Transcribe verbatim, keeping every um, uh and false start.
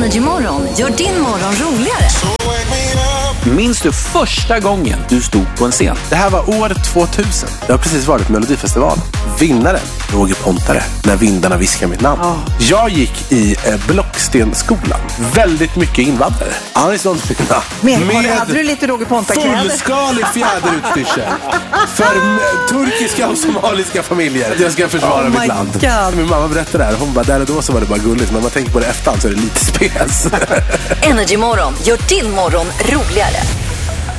Energy Morgon gör din morgon roligare. Minns du första gången du stod på en scen? Det här var år tvåtusen. Det har precis varit Melodifestival. Vinnaren, Roger Pontare, När vindarna viskar mitt namn. Oh. Jag gick i eh, Blockstenskolan. Väldigt mycket invandrare. Aristonfina. Men med hade du lite Roger Pontare-kläder? Fullskalig fjäderutstyrsel. För eh, turkiska och somaliska familjer. Att jag ska försvara oh mitt land. God. Min mamma berättade det här. Hon bara, där och då så var det bara gulligt. Men man tänker på det efterhand så är det lite spes. Energy Morgon gör din morgon roligare.